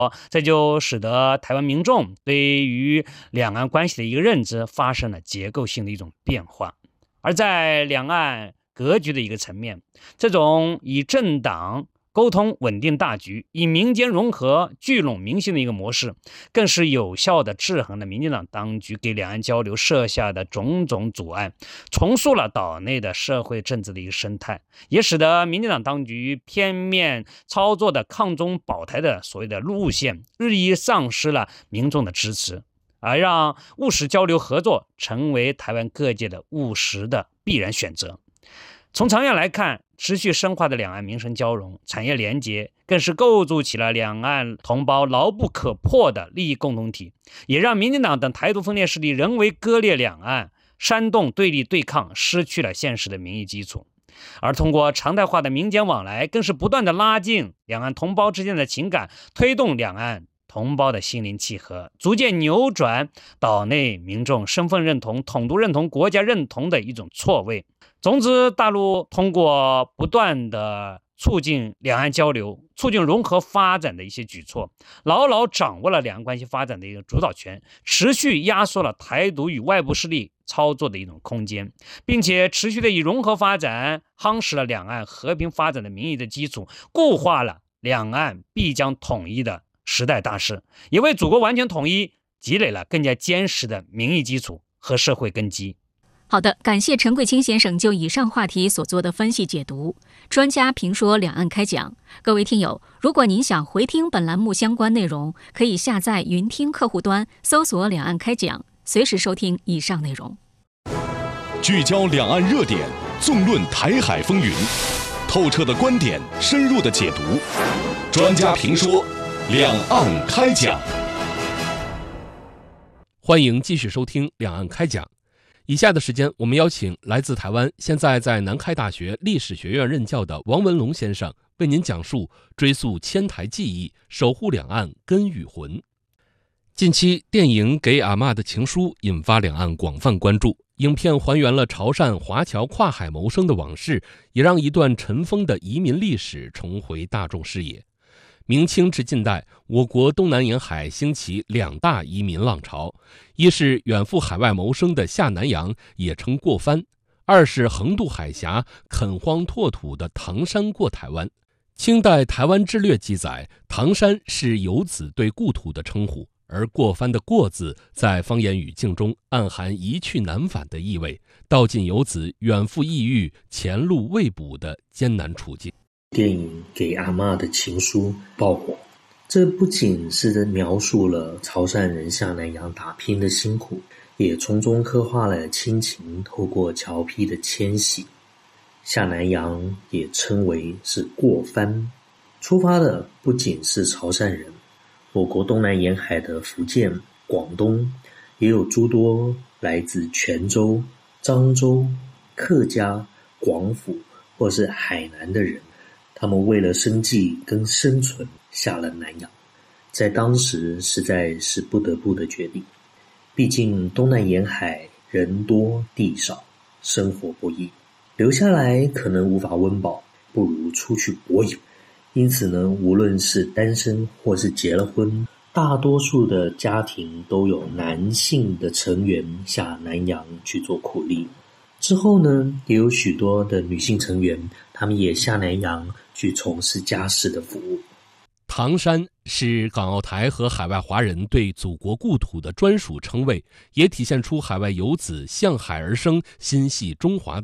这就使得台湾民众对于两岸关系的一个认知发生了结构性的一种变化。而在两岸格局的一个层面，这种以政党沟通稳定大局，以民间融合聚拢民心的一个模式，更是有效的制衡了民进党当局给两岸交流设下的种种阻碍，重塑了岛内的社会政治的一个生态，也使得民进党当局片面操作的抗中保台的所谓的路线日益丧失了民众的支持，而让务实交流合作成为台湾各界的务实的必然选择。从长远来看，持续深化的两岸民生交融、产业联结，更是构筑起了两岸同胞牢不可破的利益共同体，也让民进党等台独分裂势力人为割裂两岸、煽动对立对抗，失去了现实的民意基础。而通过常态化的民间往来，更是不断的拉近两岸同胞之间的情感，推动两岸同胞的心灵契合，逐渐扭转岛内民众身份认同、统独认同、国家认同的一种错位。总之，大陆通过不断的促进两岸交流、促进融合发展的一些举措，牢牢掌握了两岸关系发展的一个主导权，持续压缩了台独与外部势力操作的一种空间，并且持续的以融合发展夯实了两岸和平发展的民意的基础，固化了两岸必将统一的时代大势，也为祖国完全统一积累了更加坚实的民意基础和社会根基。 好的，感谢陈贵清先生就以上话题所做的分析解读。专家评说两岸开讲，各位听友，如果您想回听本栏目相关内容，可以下载云听客户端，搜索两岸开讲，随时收听以上内容。 聚焦两岸热点，纵论台海风云，透彻的观点，深入的解读，专家评说，两岸开讲。 欢迎继续收听两岸开讲。以下的时间，我们邀请来自台湾，现在在南开大学历史学院任教的王文龙先生，为您讲述追溯迁台记忆，守护两岸根与魂。近期，电影《给阿嬷的情书》引发两岸广泛关注。影片还原了潮汕华侨跨海谋生的往事，也让一段尘封的移民历史重回大众视野。明清至近代，我国东南沿海兴起两大移民浪潮，一是远赴海外谋生的下南洋，也称过番；二是横渡海峡、垦荒拓土的唐山过台湾。清代《台湾志略》记载，唐山是游子对故土的称呼，而过番的过字在方言语境中暗含一去难返的意味，道尽游子远赴异域、前路未卜的艰难处境。 电影《给阿嬷的情书》爆火，这不仅是描述了潮汕人下南洋打拼的辛苦，也从中刻画了亲情透过侨批的迁徙。下南洋也称为是过番，出发的不仅是潮汕人，我国东南沿海的福建、广东也有诸多来自泉州、漳州、客家、广府或是海南的人，他们为了生计跟生存下了南洋，在当时实在是不得不的决定。毕竟东南沿海人多地少，生活不易，留下来可能无法温饱，不如出去搏游。因此呢，无论是单身或是结了婚，大多数的家庭都有男性的成员下南洋去做苦力。之后呢，也有许多的女性成员，他们也下南洋去从事家事的服务。 唐山是港澳台和海外华人对祖国故土的专属称谓，也体现出海外游子向海而生、心系中华的